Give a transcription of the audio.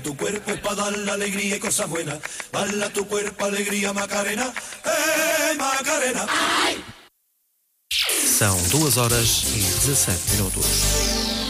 Tu cuerpo es para dar la alegría y cosas buenas. Bala tu cuerpo, alegría, Macarena. Macarena! São 2 horas e 17 minutos.